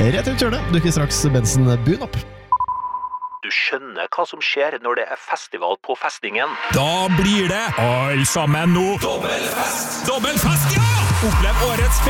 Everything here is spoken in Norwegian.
Rett ut kjørende, dukker straks Benson Buen opp. Du skjønner hva som skjer når det festival på festningen. Da blir det alle sammen nå. Dobbelfest, ja! Opplev årets